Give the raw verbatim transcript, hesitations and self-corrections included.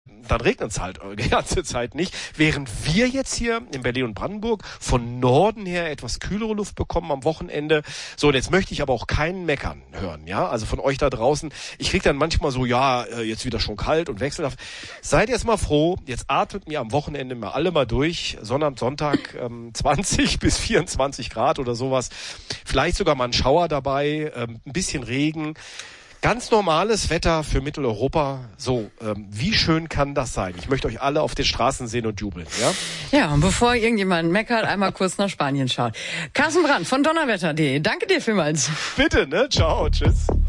dann regnet es halt die ganze Zeit nicht. Während wir jetzt hier in Berlin und Brandenburg von Norden her etwas kühlere Luft bekommen am Wochenende. So, und jetzt möchte ich aber auch keinen meckern hören, ja, also von euch da draußen. Ich krieg dann manchmal so, ja, jetzt wieder schon kalt und wechselhaft. Seid jetzt mal froh, jetzt atmet mir am Wochenende mal alle mal durch. Sonnabend, Sonntag ähm, zwanzig bis vierundzwanzig Grad oder sowas. Vielleicht sogar mal ein Schauer dabei, ähm, ein bisschen Regen. Ganz normales Wetter für Mitteleuropa. So, ähm, wie schön kann das sein? Ich möchte euch alle auf den Straßen sehen und jubeln, ja? Ja, und bevor irgendjemand meckert, einmal kurz nach Spanien schauen. Carsten Brandt von donnerwetter punkt de. Danke dir vielmals. Bitte, ne? Ciao, tschüss.